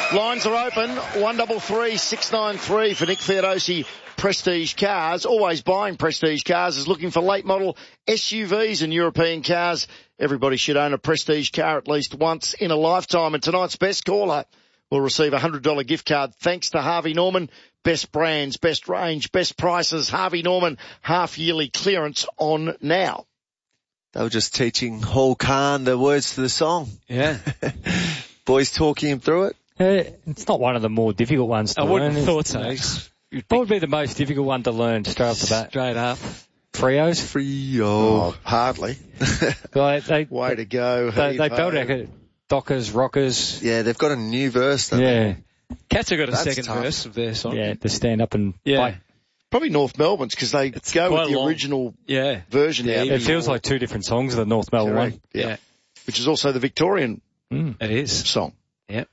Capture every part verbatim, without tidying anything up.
Lines are open. one double three six nine three for Nick Theodosi. Prestige Cars, always buying Prestige Cars, is looking for late model S U Vs and European cars. Everybody should own a Prestige car at least once in a lifetime. And tonight's best caller will receive a one hundred dollars gift card thanks to Harvey Norman. Best brands, best range, best prices. Harvey Norman half-yearly clearance on now. They were just teaching Hall Khan the words to the song. Yeah. Boys talking him through it. Uh, it's not one of the more difficult ones to I learn. wouldn't have thought so. What would be the most difficult one to learn straight off the bat? Straight up. Frios? Frio. Oh, hardly. Like they, Way to go. They, they belt out Dockers, Rockers. Yeah, they've got a new verse. Yeah. They? Cats have got a That's second tough. verse of their song. Yeah, to stand up and Yeah. play. Probably North Melbourne's because they It's go with quite the long. original Yeah. version. Yeah, out It feels like two different songs, the North Melbourne Correct. one. Yeah. Yeah. Which is also the Victorian Mm. It is. song. Yep.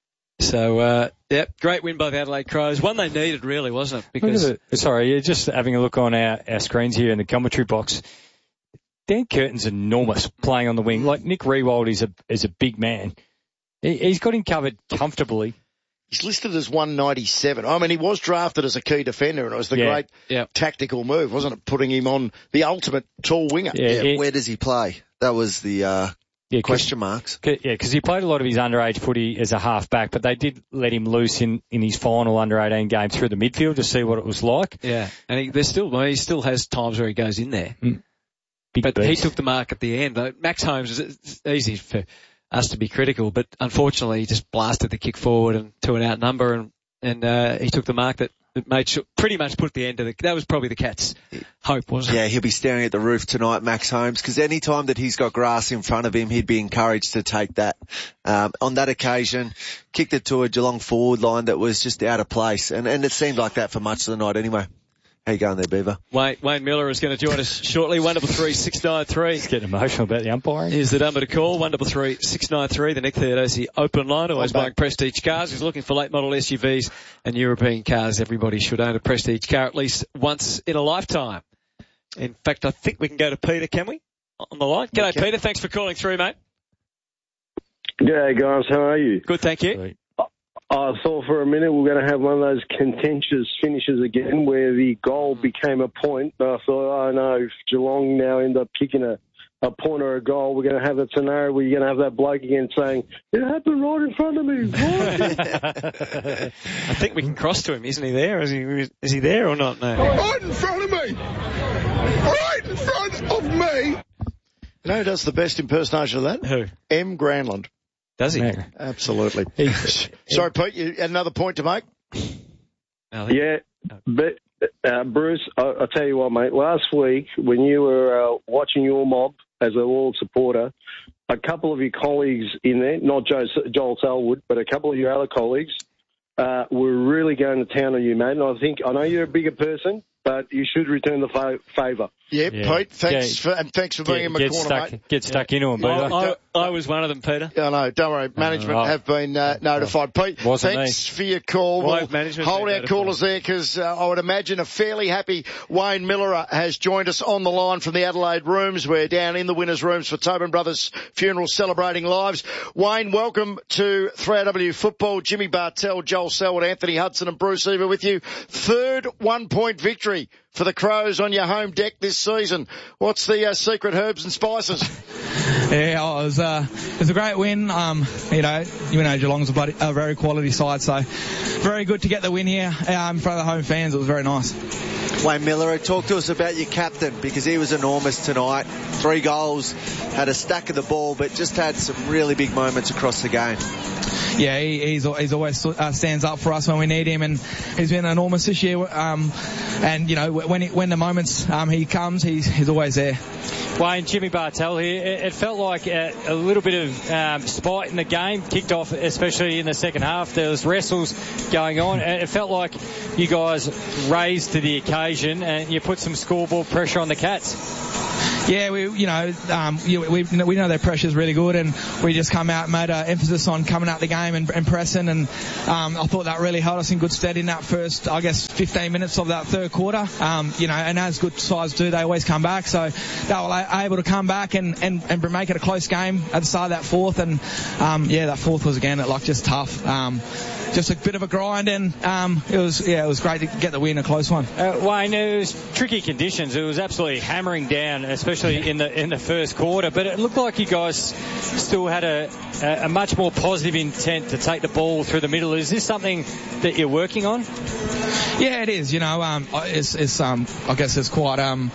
So, uh, yep, great win by the Adelaide Crows. One they needed, really, wasn't it? Because Look at the, sorry, you're just having a look on our, our screens here in the commentary box. Dan Curtin's enormous playing on the wing. Like Nick Rewald is a is a big man. He, he's got him covered comfortably. He's listed as one ninety-seven. I mean, he was drafted as a key defender, and it was the Yeah. great Yeah. tactical move, wasn't it? Putting him on the ultimate tall winger. Yeah, Yeah, he- where does he play? That was the uh, yeah, 'cause- question marks. C- Yeah, because he played a lot of his underage footy as a half-back, but they did let him loose in, in his final under eighteen game through the midfield to see what it was like. Yeah, and he, there's still, well, he still has times where he goes in there. Big But he beast. took the mark at the end. Like, Max Holmes, it's easy for us to be critical, but unfortunately he just blasted the kick forward and to an out number, and, and uh, he took the mark that, that made sure, pretty much put the end to the, that was probably the Cats' hope, wasn't it? Yeah, he'll be staring at the roof tonight, Max Holmes, because any time that he's got grass in front of him, he'd be encouraged to take that. Um, on that occasion, kicked it to a Geelong forward line that was just out of place, and, and it seemed like that for much of the night anyway. How you going there, Beaver? Wayne, Wayne Miller is going to join us shortly. one double three six nine three. He's getting emotional about the umpiring. Here's the number to call, one double three six nine three, the Nick Theodosi open line, always buying Prestige cars. He's looking for late model S U Vs and European cars. Everybody should own a Prestige car at least once in a lifetime. In fact, I think we can go to Peter, can we? On the line. G'day, Okay. Peter. Thanks for calling through, mate. G'day guys, how are you? Good, thank you. Sweet. I thought for a minute we were going to have one of those contentious finishes again where the goal became a point. But I thought, oh no, if Geelong now end up kicking a, a point or a goal, we're going to have that scenario where you're going to have that bloke again saying, it happened right in front of me. What? I think we can cross to him. Isn't he there? Is he, is he there or not? No. Right in front of me! Right in front of me! You know who does the best impersonation of that? Who? M. Granlund. Does he? Yeah. Absolutely. Sorry, Pete, you had another point to make? No, he- Yeah, but uh, Bruce, I, I'll tell you what, mate. Last week when you were uh, watching your mob as a World supporter, a couple of your colleagues in there, not Joe, Joel Selwood, but a couple of your other colleagues, uh, were really going to town on you, mate. And I think, I know you're a bigger person, but you should return the fa- favour. Yeah, Yeah. Pete, thanks Yeah. for, and thanks for being Get, in my get corner, stuck, mate. get stuck into him, I, Peter. I, I was one of them, Peter. I know, don't worry. Management Oh. have been uh, notified. Pete, Wasn't thanks for your call. Why We'll have management hold been our notified? callers there because uh, I would imagine a fairly happy Wayne Miller has joined us on the line from the Adelaide rooms. We're down in the winners' rooms for Tobin Brothers Funeral Celebrating Lives. Wayne, welcome to three R W Football. Jimmy Bartell, Joel Selwood, Anthony Hudson and Bruce Eva with you. Third one-point victory for the Crows on your home deck this season. What's the uh, secret herbs and spices? Yeah, oh, it was, uh, it was a great win. Um, you know, you know, Geelong's a, bloody, a very quality side, so very good to get the win here um, in front of the home fans. It was very nice. Wayne Miller, talk to us about your captain, because he was enormous tonight. Three goals, had a stack of the ball, but just had some really big moments across the game. Yeah, he, he's he's always uh, stands up for us when we need him, and he's been enormous this year. Um, and you know, when he, when the moments um, he comes, he's he's always there. Wayne, Jimmy Bartell here. It, it felt like a, a little bit of um, spite in the game kicked off, especially in the second half. There was wrestles going on. It felt like you guys raised to the occasion and you put some scoreboard pressure on the Cats. Yeah, we, you know, um, we, we we know their pressure's really good, and we just come out and made an emphasis on coming out the game and, and pressing, and um, I thought that really held us in good stead in that first, I guess, fifteen minutes of that third quarter. Um, you know, and as good sides do, they always come back, so they were able to come back and, and, and make it a close game at the start of that fourth, and um, yeah, that fourth was again like just tough. Um, just a bit of a grind, and um, it was yeah, it was great to get the win, a close one. Uh, Wayne, it was tricky conditions. It was absolutely hammering down, especially in the in the first quarter. But it looked like you guys still had a, a, a much more positive intent to take the ball through the middle. Is this something that you're working on? Yeah, it is. You know, um, it's, it's um, I guess it's quite um.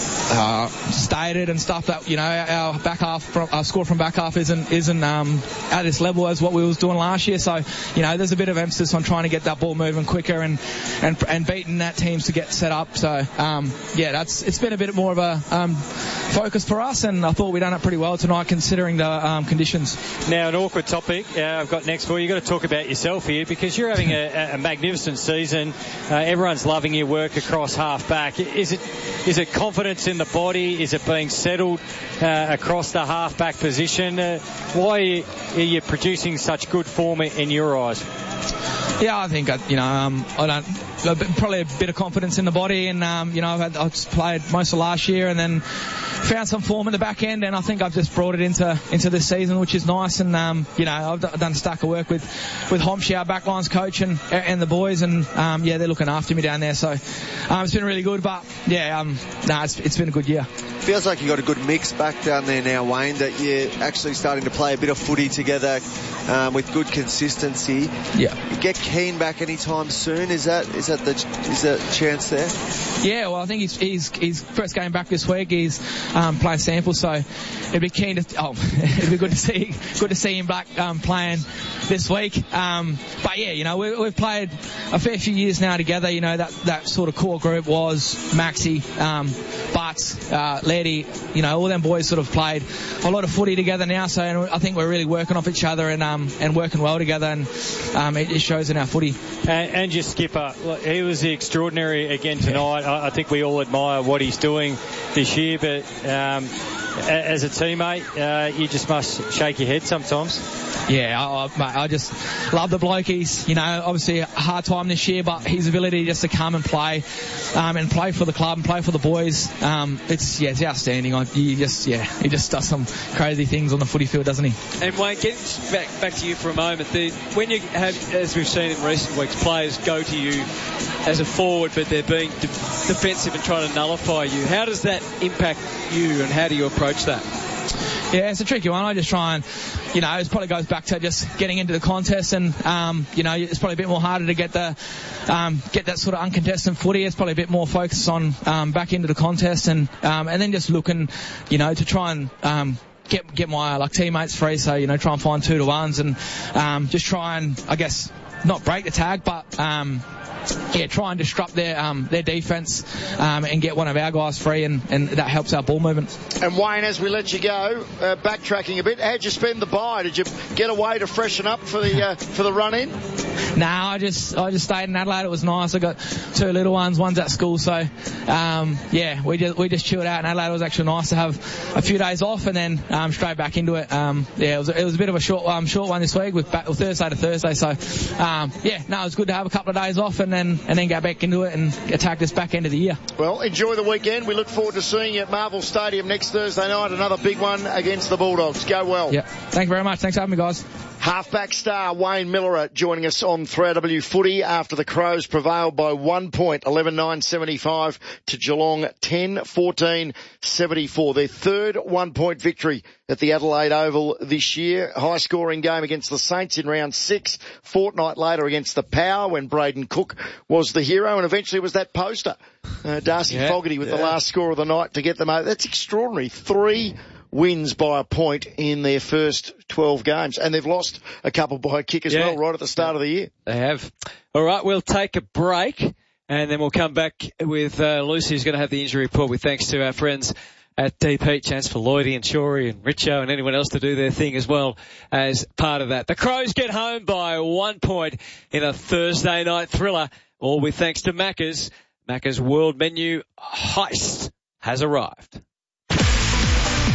Uh, stated and stuff that, you know, our back half, from, our score from back half isn't, isn't, um, at this level as what we was doing last year. So, you know, there's a bit of emphasis on trying to get that ball moving quicker and, and, and beating that teams to get set up. So, um, yeah, that's, it's been a bit more of a, um, focus for us, and I thought we done it pretty well tonight considering the, um, conditions. Now, an awkward topic, uh, I've got next for you. You've got to talk about yourself here because you're having a, a magnificent season. Uh, everyone's loving your work across half back. Is it, is it confidence in the body? Is it being settled uh, across the half-back position? Uh, why are you, are you producing such good form in your eyes? Yeah, I think, you know, um, I don't, probably a bit of confidence in the body, and, um, you know, I've, had, I've played most of last year and then found some form in the back end, and I think I've just brought it into into this season, which is nice. And, um, you know, I've done a stack of work with, with Homshi, our backlines coach, and and the boys, and, um, yeah, they're looking after me down there. So um, it's been really good, but, yeah, um, no, nah, it's, it's been a good year. Feels like you got a good mix back down there now, Wayne, that you're actually starting to play a bit of footy together um, with good consistency. Yeah. You get Keane back anytime soon? Is that is that the is that chance there? Yeah, well, I think he's he's, he's first game back this week. He's um, playing sample, so it'd be keen to oh, it'd be good to see good to see him back um, playing this week. Um, but yeah, you know, we, we've played a fair few years now together. You know, that that sort of core group was Maxi, um, Butts, uh, Letty. You know, all them boys sort of played a lot of footy together now. So and I think we're really working off each other and um, and working well together, and um, it, it shows in our footy. And, and your skipper, look, he was extraordinary again tonight. Yeah. I, I think we all admire what he's doing this year, but um, as a teammate, uh, you just must shake your head sometimes. Yeah, I, I, mate, I just love the bloke. He's, you know, obviously a hard time this year, but his ability just to come and play, um, and play for the club and play for the boys, um, it's, yeah, it's outstanding. I, he just, yeah, he just does some crazy things on the footy field, doesn't he? And Wayne, getting back, back to you for a moment, the, when you have, as we've seen in recent weeks, players go to you as a forward, but they're being de- defensive and trying to nullify you, how does that impact you, and how do you approach that? Yeah, it's a tricky one. I just try and, you know, it probably goes back to just getting into the contest, and, um, you know, it's probably a bit more harder to get the, um, get that sort of uncontested footy. It's probably a bit more focused on, um, back into the contest, and, um, and then just looking, you know, to try and, um, get, get my, like, teammates free. So, you know, try and find two to ones and, um, just try and, I guess, not break the tag, but, um, yeah, try and disrupt their um, their defence um, and get one of our guys free, and, and that helps our ball movement. And Wayne, as we let you go, uh, backtracking a bit, how'd you spend the bye? Did you get away to freshen up for the uh, for the run in? No, nah, I just I just stayed in Adelaide. It was nice. I got two little ones. One's at school, so um, yeah, we just we just chilled out in Adelaide. It was actually nice to have a few days off and then um, straight back into it. Um, yeah, it was it was a bit of a short um, short one this week with back, well, Thursday to Thursday. So um, yeah, no, it was good to have a couple of days off and then and then go back into it and attack this back end of the year. Well, enjoy the weekend. We look forward to seeing you at Marvel Stadium next Thursday night. Another big one against the Bulldogs. Go well. Yeah. Thank you very much. Thanks for having me, guys. Halfback star Wayne Miller joining us on three R W Footy after the Crows prevailed by one point, eleven nine seventy-five to Geelong, ten fourteen seventy-four. Their third one-point victory at the Adelaide Oval this year. High-scoring game against the Saints in round six. Fortnight later against the Power when Braden Cook was the hero, and eventually it was that poster, uh, Darcy yeah, Fogarty with yeah. the last score of the night to get them over. That's extraordinary. Three wins by a point in their first twelve games. And they've lost a couple by a kick as yeah. well right at the start of the year. They have. All right, we'll take a break and then we'll come back with uh, Lucy, who's going to have the injury report with thanks to our friends at Deep Heat. Chance for Lloydie and Shorey and Richo and anyone else to do their thing as well as part of that. The Crows get home by one point in a Thursday night thriller, all with thanks to Macca's. Macca's World Menu Heist has arrived.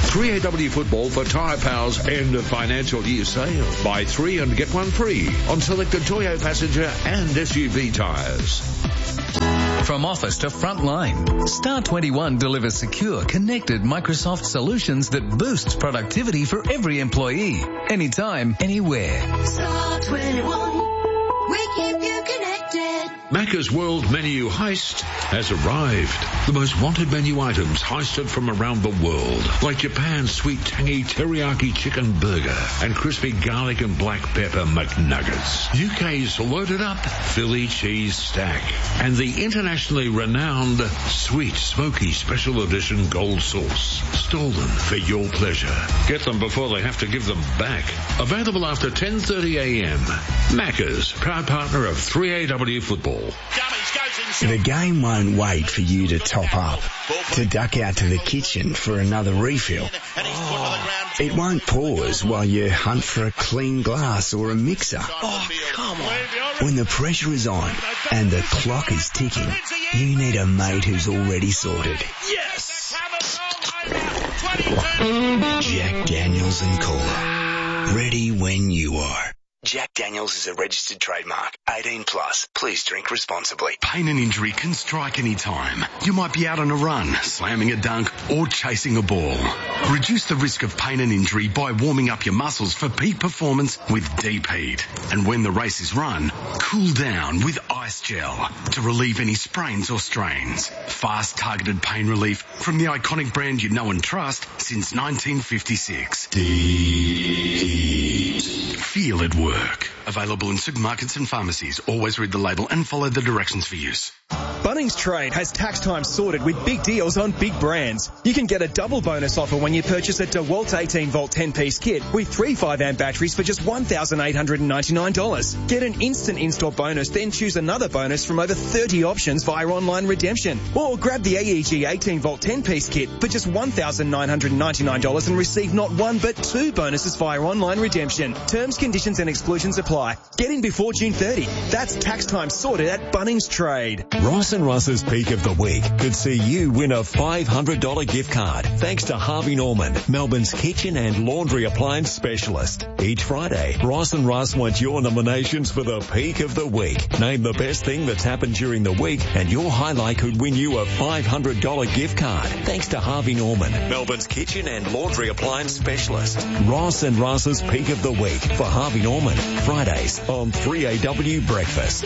three A W Football for Tyre Power's end of financial year sale. Buy three and get one free on selected Toyo passenger and S U V tyres. From office to frontline, Star twenty-one delivers secure, connected Microsoft solutions that boosts productivity for every employee, anytime, anywhere. Star twenty-one, we keep you connected. Macca's World Menu Heist has arrived. The most wanted menu items heisted from around the world, like Japan's sweet tangy teriyaki chicken burger and crispy garlic and black pepper McNuggets, U K's loaded up Philly cheese stack, and the internationally renowned sweet smoky special edition gold sauce, stolen for your pleasure. Get them before they have to give them back. Available after ten thirty a.m. Macca's, proud partner of three A W Football. The game won't wait for you to top up, to duck out to the kitchen for another refill. Oh. It won't pause while you hunt for a clean glass or a mixer. Oh, come on. When the pressure is on and the clock is ticking, you need a mate who's already sorted. Yes! Jack Daniels and Cola. Ready when you are. Jack Daniels is a registered trademark. eighteen plus. Please drink responsibly. Pain and injury can strike any time. You might be out on a run, slamming a dunk, or chasing a ball. Reduce the risk of pain and injury by warming up your muscles for peak performance with Deep Heat. And when the race is run, cool down with Ice Gel to relieve any sprains or strains. Fast, targeted pain relief from the iconic brand you know and trust since nineteen fifty-six. Deep Heat. Feel it work. Available in supermarkets and pharmacies. Always read the label and follow the directions for use. Bunnings Trade has tax time sorted with big deals on big brands. You can get a double bonus offer when you purchase a DeWalt eighteen volt ten piece kit with three five amp batteries for just one thousand eight hundred ninety-nine dollars. Get an instant in-store bonus, then choose another bonus from over thirty options via online redemption. Or grab the A E G eighteen volt ten piece kit for just one thousand nine hundred ninety-nine dollars and receive not one but two bonuses via online redemption. Terms, conditions and exclusions apply. Get in before June thirtieth. That's tax time sorted at Bunnings Trade. Ross and Russ's Peak of the Week could see you win a five hundred dollars gift card thanks to Harvey Norman, Melbourne's kitchen and laundry appliance specialist. Each Friday, Ross and Russ want your nominations for the Peak of the Week. Name the best thing that's happened during the week and your highlight could win you a five hundred dollars gift card thanks to Harvey Norman, Melbourne's kitchen and laundry appliance specialist. Ross and Russ's Peak of the Week for Harvey Norman, Fridays on three A W Breakfast.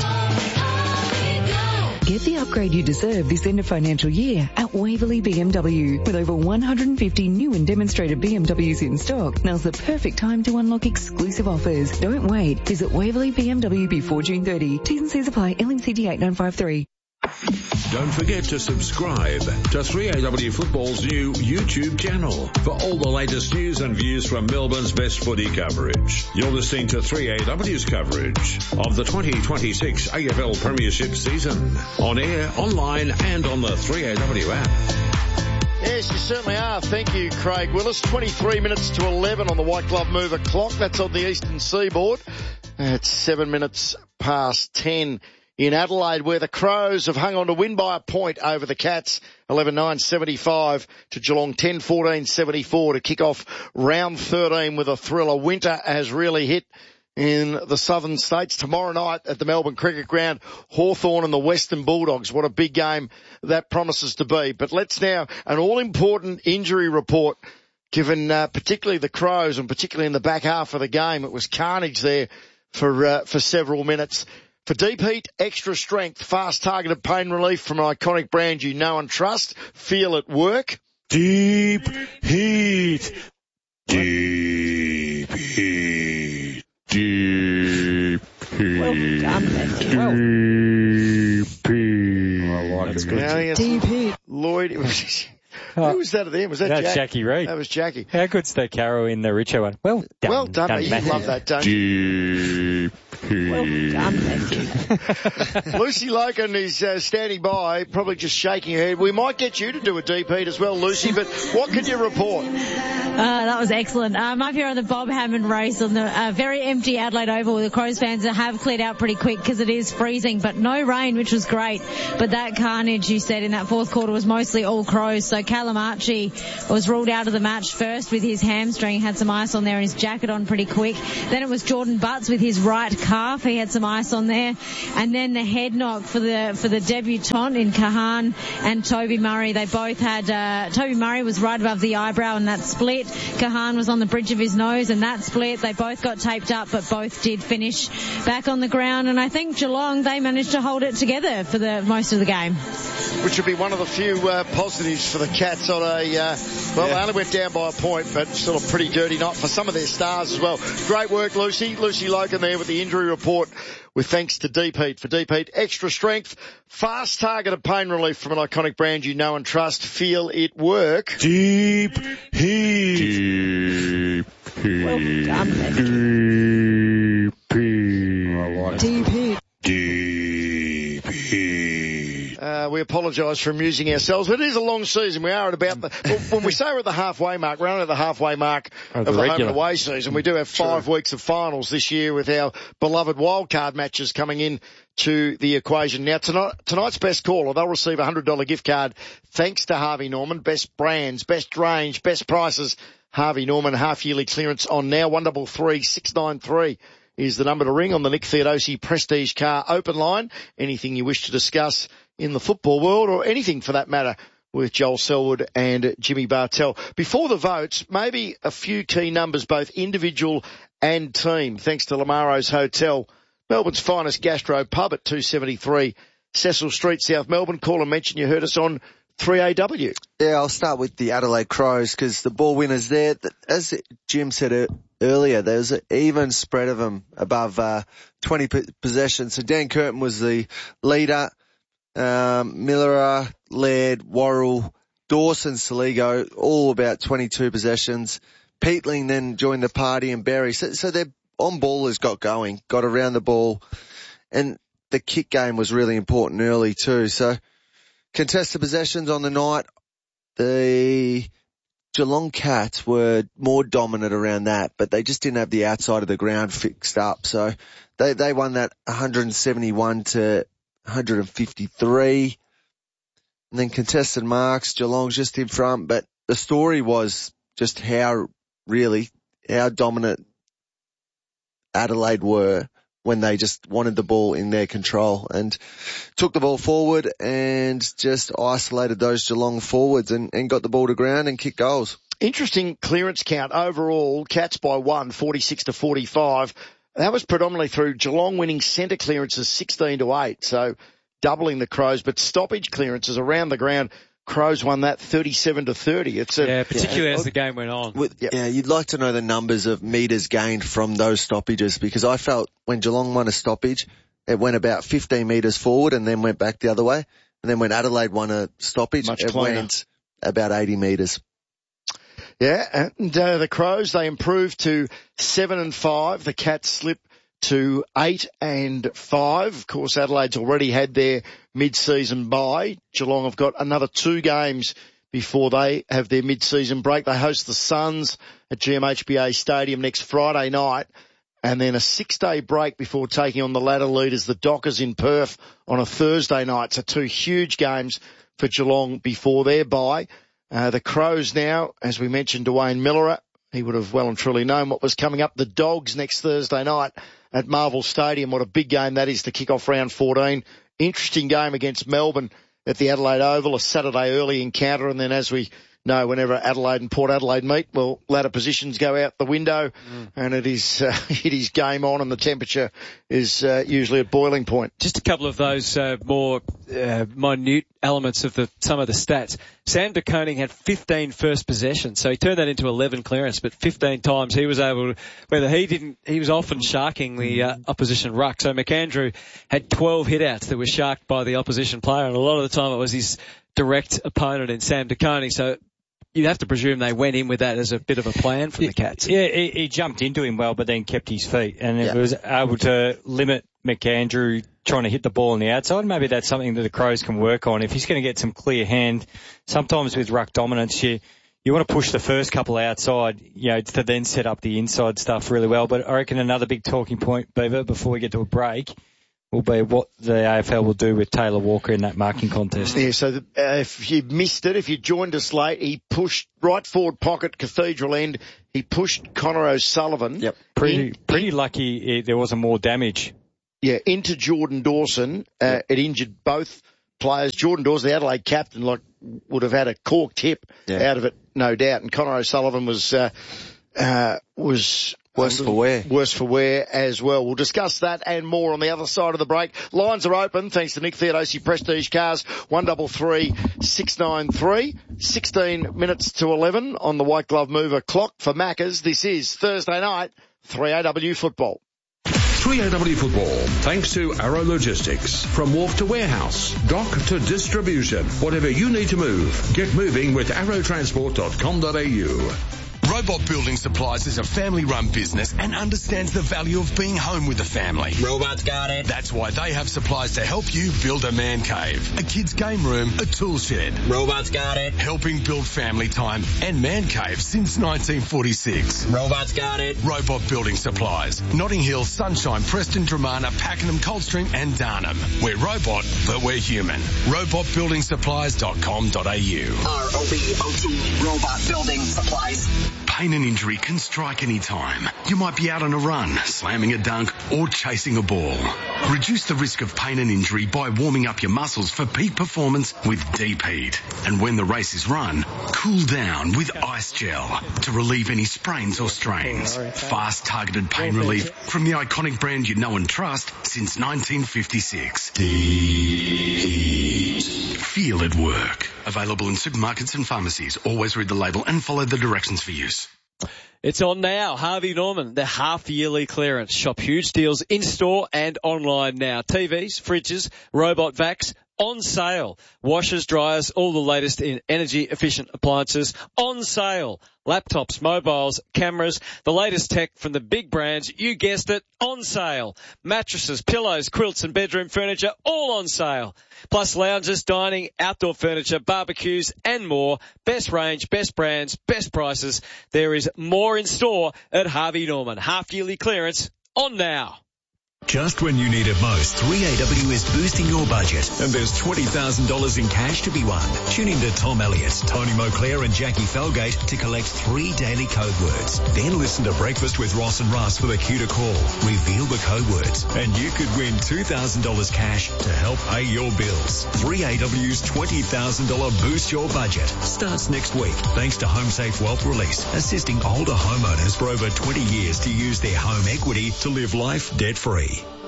Get the upgrade you deserve this end of financial year at Waverley B M W. With over one hundred fifty new and demonstrated B M Ws in stock, now's the perfect time to unlock exclusive offers. Don't wait. Visit Waverley B M W before June thirtieth. T's and C's apply. L M C D eight nine five three. Don't forget to subscribe to three A W Football's new YouTube channel for all the latest news and views from Melbourne's best footy coverage. You're listening to three A W's coverage of the twenty twenty-six A F L Premiership season. On air, online and on the three A W app. Yes, you certainly are. Thank you, Craig Willis. twenty-three minutes to eleven on the White Glove Mover clock. That's on the eastern seaboard. It's seven minutes past ten. In Adelaide, where the Crows have hung on to win by a point over the Cats, eleven nine seventy-five to Geelong, ten fourteen seventy-four to kick off round thirteen with a thriller. Winter has really hit in the southern states. Tomorrow night at the Melbourne Cricket Ground, Hawthorn and the Western Bulldogs. What a big game that promises to be. But let's now, an all-important injury report, given uh, particularly the Crows and particularly in the back half of the game. It was carnage there for uh, for several minutes. For Deep Heat, extra strength, fast targeted pain relief from an iconic brand you know and trust. Feel it work. Deep Heat. Deep Heat. Deep Heat. Well done, Matthew. Well. Deep Heat. Oh, right, That's good. Deep Heat. Lloyd, it was... Who was that at the end? Was that That's Jack? Jackie Reid. That was Jackie. How good's the Caro in the Richo one? Well done. Well done. done You Matthew. love that, don't you? Deep Well done, thank you. Lucy Logan is uh, standing by, probably just shaking her head. We might get you to do a deep heat as well, Lucy, but what can you report? Uh, that was excellent. I'm up here on the Bob Hammond race on the uh, very empty Adelaide Oval. The Crows fans have cleared out pretty quick because it is freezing, but no rain, which was great. But that carnage, you said, in that fourth quarter was mostly all Crows. So Callum Archie was ruled out of the match first with his hamstring, had some ice on there and his jacket on pretty quick. Then it was Jordan Butts with his right calf. He had some ice on there. And then the head knock for the for the debutant in Kahan and Toby Murray. They both had, uh, Toby Murray was right above the eyebrow and that split. Kahan was on the bridge of his nose and that split. They both got taped up, but both did finish back on the ground. And I think Geelong, they managed to hold it together for the most of the game. Which would be one of the few uh, positives for the Cats on a, uh, well, yeah. They only went down by a point, but still a pretty dirty night for some of their stars as well. Great work, Lucy. Lucy Logan there with the injury report, with thanks to Deep Heat. For Deep Heat, extra strength, fast targeted pain relief from an iconic brand you know and trust. Feel it work. Deep Heat. Deep Heat. Well done, thank you. Deep Heat. I like Deep Heat. Deep Heat. Uh, we apologise for amusing ourselves, but it is a long season. We are at about the, well, when we say we're at the halfway mark, we're only at the halfway mark oh, of the, the regular. home and away season. We do have five True. weeks of finals this year with our beloved wildcard matches coming in to the equation. Now, tonight, tonight's best caller, they'll receive a one hundred dollars gift card thanks to Harvey Norman. Best brands, best range, best prices. Harvey Norman half-yearly clearance on now. one three three, six nine three is the number to ring on the Nick Theodosi Prestige Car open line. Anything you wish to discuss in the football world, or anything for that matter, with Joel Selwood and Jimmy Bartell. Before the votes, maybe a few key numbers, both individual and team, thanks to Lamaro's Hotel, Melbourne's finest gastro pub at two seventy-three Cecil Street, South Melbourne. Call and mention you heard us on three A W. Yeah, I'll start with the Adelaide Crows because the ball winners there, as Jim said earlier, there's an even spread of them above uh, twenty possessions. So Dan Curtin was the leader. Um, Miller, Laird, Worrell, Dawson, Saligo, all about twenty-two possessions. Peatling then joined the party and Berry. So, so their on-ballers got going, got around the ball, and the kick game was really important early too. So contested possessions on the night, the Geelong Cats were more dominant around that, but they just didn't have the outside of the ground fixed up. So they, they won that one seventy-one to one fifty-three. And then contested marks, Geelong's just in front, but the story was just how, really, how dominant Adelaide were when they just wanted the ball in their control and took the ball forward and just isolated those Geelong forwards and, and got the ball to ground and kicked goals. Interesting clearance count overall. Cats by one, forty-six to forty-five. That was predominantly through Geelong winning centre clearances sixteen to eight, so doubling the Crows, but stoppage clearances around the ground, Crows won that thirty-seven to thirty. It's a, yeah, particularly yeah, as the game went on. With, yeah. yeah, you'd like to know the numbers of metres gained from those stoppages, because I felt when Geelong won a stoppage, it went about fifteen metres forward and then went back the other way. And then when Adelaide won a stoppage, Much it cleaner. went about eighty metres. Yeah, and uh, the Crows, they improved to seven and five. The Cats slipped to eight and five. Of course, Adelaide's already had their mid-season bye. Geelong have got another two games before they have their mid-season break. They host the Suns at G M H B A Stadium next Friday night, and then a six-day break before taking on the ladder leaders, the Dockers in Perth, on a Thursday night. So two huge games for Geelong before their bye. Uh, the Crows now, as we mentioned, Dwayne Miller, he would have well and truly known what was coming up. The Dogs next Thursday night at Marvel Stadium. What a big game that is to kick off round fourteen. Interesting game against Melbourne at the Adelaide Oval, a Saturday early encounter, and then as we know, whenever Adelaide and Port Adelaide meet, well, ladder positions go out the window, mm. and it is uh, it is game on, and the temperature is uh, usually at boiling point. Just a couple of those uh, more uh, minute elements of the some of the stats. Sam De Koning had fifteen first possessions, so he turned that into eleven clearance, but fifteen times he was able to, whether he didn't, he was often sharking the uh, opposition ruck. So McAndrew had twelve hitouts that were sharked by the opposition player, and a lot of the time it was his direct opponent in Sam De Koning. So you'd have to presume they went in with that as a bit of a plan from the Cats. Yeah, he, he jumped into him well, but then kept his feet, and it yeah. was able to limit McAndrew trying to hit the ball on the outside. Maybe that's something that the Crows can work on. If he's going to get some clear hand, sometimes with ruck dominance, you you want to push the first couple outside, you know, to then set up the inside stuff really well. But I reckon another big talking point, Beaver, before we get to a break, will be what the A F L will do with Taylor Walker in that marking contest. Yeah, so the, uh, if you missed it, if you joined us late, he pushed right forward pocket, Cathedral end. He pushed Connor O'Sullivan. Yep. Pretty, in, pretty lucky there wasn't more damage. Yeah, into Jordan Dawson. Uh, yep. It injured both players. Jordan Dawson, the Adelaide captain, like would have had a cork tip yeah. out of it, no doubt. And Connor O'Sullivan was uh, uh, was. Worse for wear. Worse for wear as well. We'll discuss that and more on the other side of the break. Lines are open thanks to Nick Theodosi Prestige Cars, one three three, six nine three. sixteen minutes to eleven on the White Glove Mover clock for Maccas. This is Thursday night, three A W football. three A W football, thanks to Arrow Logistics. From wharf to warehouse, dock to distribution, whatever you need to move, get moving with arrow transport dot com dot a u. Robot Building Supplies is a family-run business and understands the value of being home with the family. Robots got it. That's why they have supplies to help you build a man cave, a kid's game room, a tool shed. Robots got it. Helping build family time and man caves since nineteen forty-six. Robots got it. Robot Building Supplies. Notting Hill, Sunshine, Preston, Dramana, Pakenham, Coldstream and Darnham. We're robot, but we're human. robot building supplies dot com dot a u. R O B O T, Robot Building Supplies. Pain and injury can strike any time. You might be out on a run, slamming a dunk, or chasing a ball. Reduce the risk of pain and injury by warming up your muscles for peak performance with Deep Heat. And when the race is run, cool down with Ice Gel to relieve any sprains or strains. Fast, targeted pain relief from the iconic brand you know and trust since nineteen fifty-six. Deep Heat. Feel it work. Available in supermarkets and pharmacies. Always read the label and follow the directions for use. It's on now. Harvey Norman, the half-yearly clearance. Shop huge deals in-store and online now. T Vs, fridges, robot vacs, on sale. Washers, dryers, all the latest in energy-efficient appliances, on sale. Laptops, mobiles, cameras, the latest tech from the big brands, you guessed it, on sale. Mattresses, pillows, quilts and bedroom furniture, all on sale. Plus lounges, dining, outdoor furniture, barbecues and more. Best range, best brands, best prices. There is more in store at Harvey Norman. Half-yearly clearance, on now. Just when you need it most, three A W is boosting your budget, and there's twenty thousand dollars in cash to be won. Tune in to Tom Elliott, Tony Moclair and Jackie Felgate to collect three daily code words. Then listen to Breakfast with Ross and Russ with a cue to call. Reveal the code words, and you could win two thousand dollars cash to help pay your bills. three A W's twenty thousand dollars Boost Your Budget starts next week, thanks to HomeSafe Wealth Release, assisting older homeowners for over twenty years to use their home equity to live life debt-free.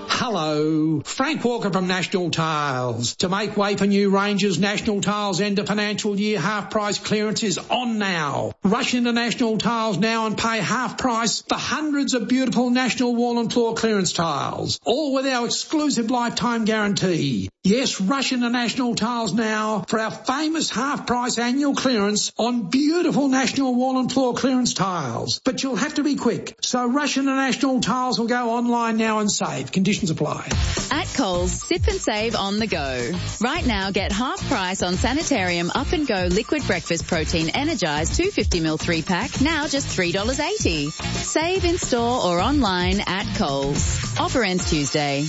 Hello, Frank Walker from National Tiles. To make way for new ranges, National Tiles end of financial year half price clearance is on now. Rush into National Tiles now and pay half price for hundreds of beautiful National Wall and Floor clearance tiles, all with our exclusive lifetime guarantee. Yes, rush into National Tiles now for our famous half price annual clearance on beautiful National Wall and Floor clearance tiles. But you'll have to be quick, so rush into National Tiles or go online now and save. Conditions apply. At Coles, sip and save on the go. Right now, get half price on Sanitarium Up and Go Liquid Breakfast Protein Energized two hundred fifty milliliter three pack, now just three dollars eighty. Save in store or online at Coles. Offer ends Tuesday.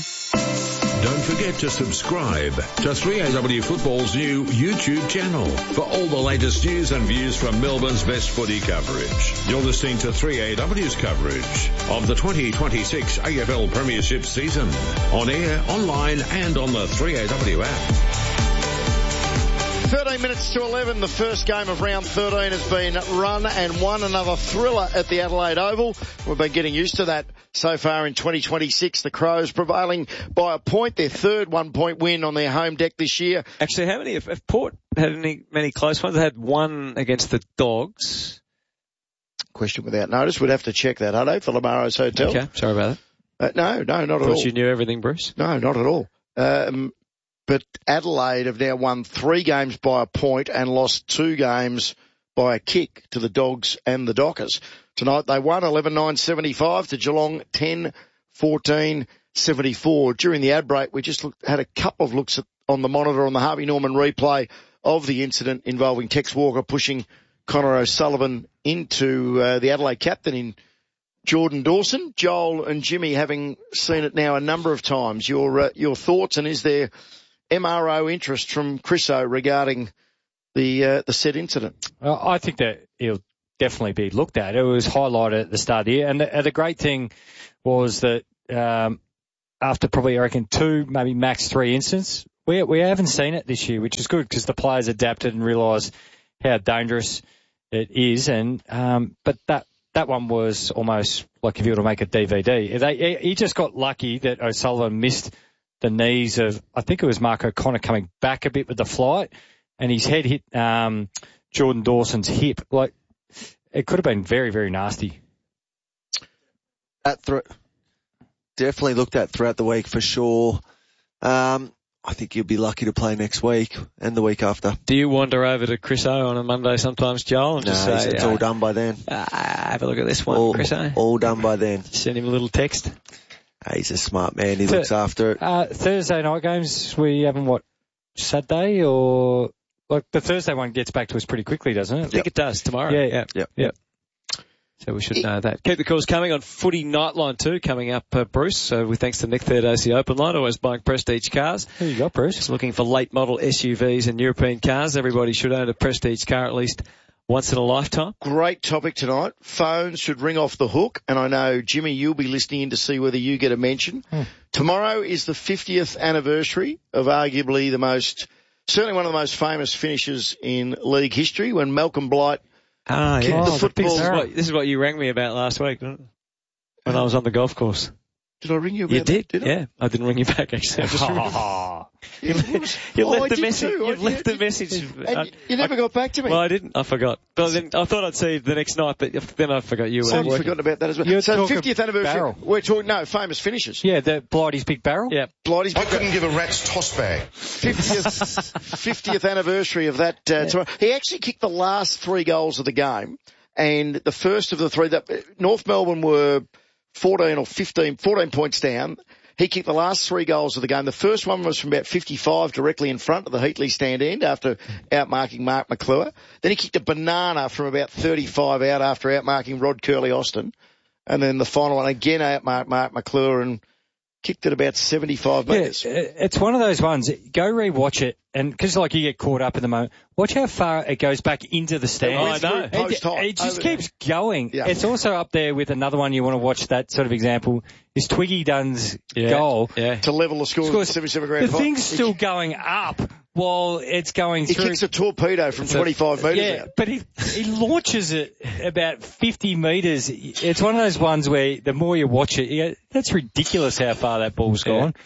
Don't forget to subscribe to three A W Football's new YouTube channel for all the latest news and views from Melbourne's best footy coverage. You're listening to three A W's coverage of the twenty twenty-six A F L Premiership season on air, online and on the three A W app. thirteen minutes to eleven, the first game of round thirteen has been run and won. Another thriller at the Adelaide Oval. We've been getting used to that so far in twenty twenty-six. The Crows prevailing by a point, their third one-point win on their home deck this year. Actually, how many, have, have Port had any, many close ones? They had one against the Dogs. Question without notice. We'd have to check that, Hutto, for Lamaro's Hotel. Okay, sorry about that. Uh, no, no, not at all. Thought you knew everything, Bruce? No, not at all. Um, But Adelaide have now won three games by a point and lost two games by a kick to the Dogs and the Dockers. Tonight they won eleven nine seventy-five to Geelong ten fourteen seventy-four. During the ad break, we just looked, had a couple of looks at, on the monitor on the Harvey Norman replay of the incident involving Tex Walker pushing Connor O'Sullivan into uh, the Adelaide captain in Jordan Dawson. Joel and Jimmy, having seen it now a number of times, your uh, your thoughts, and is there M R O interest from Chris O regarding the uh, the said incident? Uh, I think that he'll definitely be looked at. It was highlighted at the start of the year, and the, the great thing was that um, after probably I reckon two, maybe max three incidents, we we haven't seen it this year, which is good because the players adapted and realised how dangerous it is. And um, but that that one was almost like if you were to make a D V D. They, he just got lucky that O'Sullivan missed the knees of, I think it was Mark O'Connor coming back a bit with the flight, and his head hit um, Jordan Dawson's hip. Like, it could have been very, very nasty. That th- definitely looked at throughout the week for sure. Um, I think he'll be lucky to play next week and the week after. Do you wander over to Chris O on a Monday sometimes, Joel? And no, just say, it's uh, all done by then. Uh, have a look at this one, all, Chris O. All done by then. Send him a little text. He's a smart man. He Th- looks after it. Uh, Thursday night games, we haven't, what, Saturday or... Like, the Thursday one gets back to us pretty quickly, doesn't it? I think yep. it does tomorrow. Yeah, yeah. Yep. Yep. So we should know that. Keep the calls coming on Footy Nightline too, coming up, uh, Bruce. So with thanks to Nick Theodosy Open Line, always buying Prestige cars. Who you got, Bruce? Just looking for late model S U Vs and European cars. Everybody should own a Prestige car at least once in a lifetime. Great topic tonight. Phones should ring off the hook, and I know, Jimmy, you'll be listening in to see whether you get a mention. Hmm. Tomorrow is the fiftieth anniversary of arguably the most, certainly one of the most famous finishes in league history, when Malcolm Blight Ah, kicked yeah. the Oh, football. this, is what, this is what you rang me about last week, didn't it? When I was on the golf course. Did I ring you about You that? did, did I? yeah. I didn't ring you back, actually. I just remembered. You, you Oh, left I the did message. too. You've I- left yeah, the message. And I, you never I, got back to me. Well, I didn't. I forgot. But then I thought I'd see you the next night, but then I forgot you were So I've working. forgotten about that as well. You're So talking fiftieth anniversary. barrel. We're talking, no, famous finishes. Yeah, the Blighty's Big Barrel. Yeah. Blighty's I couldn't give a rat's toss bag. fiftieth, fiftieth anniversary of that. Uh, tomorrow. He actually kicked the last three goals of the game, and the first of the three, that North Melbourne were fourteen or fifteen, fourteen points down. He kicked the last three goals of the game. The first one was from about fifty-five, directly in front of the Heatley stand end after outmarking Mark McClure. Then he kicked a banana from about thirty-five out after outmarking Rod Curley-Austin. And then the final one again outmarked Mark McClure and kicked it about seventy-five metres. Yeah, it's one of those ones. Go rewatch it, and because like you get caught up in the moment, watch how far it goes back into the stands. Oh, I know. It, Post-high. it just Over keeps going. Yeah. It's also up there with another one you want to watch. That sort of example is Twiggy Dunn's Yeah. goal. Yeah. To level the score, Scores- seventy-seven grand. The final. thing's still going up while it's going He through. kicks a torpedo from twenty-five metres Yeah, out. but he he launches it about fifty metres. It's one of those ones where the more you watch it, you go, that's ridiculous how far that ball's Yeah. gone.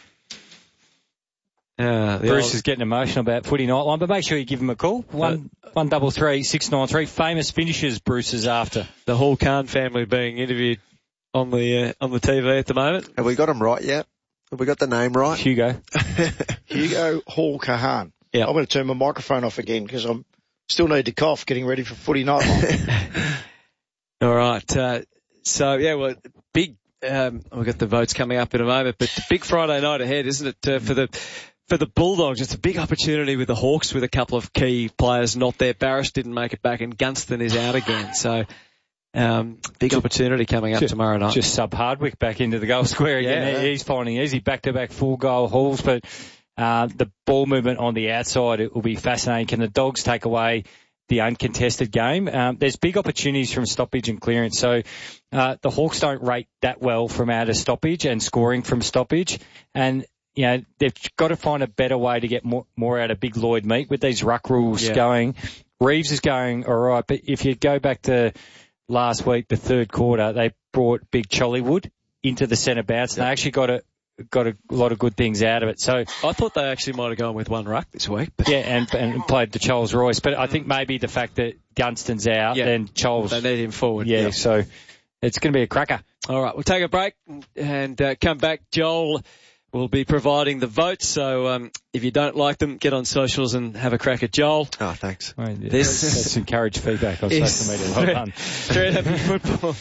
Yeah, the Bruce old- is getting emotional about Footy Nightline, but make sure you give him a call. One one double three six nine three. Famous finishes Bruce is after. the Hall Khan family being interviewed on the uh, on the T V at the moment. Have we got him right yet? Have we got the name right? Hugo. Hugo Hall Kahan. Yeah. I'm going to turn my microphone off again because I'm still need to cough getting ready for Footy Nightline. All right. Uh, so yeah, well, big. Um, we've got the votes coming up in a moment, but big Friday night ahead, isn't it? Uh, for the for the Bulldogs, it's a big opportunity with the Hawks, with a couple of key players not there. Barris didn't make it back, and Gunston is out again. So. Um, big opportunity coming up just, tomorrow night. Just sub Hardwick back into the goal square again. Yeah. He, he's finding easy back-to-back full goal hauls, but uh, the ball movement on the outside, it will be fascinating. Can the Dogs take away the uncontested game? Um, there's big opportunities from stoppage and clearance. So uh, the Hawks don't rate that well from out of stoppage and scoring from stoppage. And, you know, they've got to find a better way to get more, more out of Big Lloyd Meat with these ruck rules Yeah. going. Reeves is going all right, but if you go back to last week, the third quarter, they brought Big Chollywood into the centre bounce, and they actually got a got a lot of good things out of it. So I thought they actually might have gone with one ruck this week. But yeah, and and played the Charles Royce, but I think maybe the fact that Gunston's out, Yeah. then Charles, they need him forward. yeah, Yeah. so it's going to be a cracker. All right, we'll take a break and uh, come back. Joel will be providing the votes. So um, if you don't like them, get on socials and have a crack at Joel. Oh, thanks. Oh, yeah. This That's encouraged feedback on is social media. Well done. Straight up football.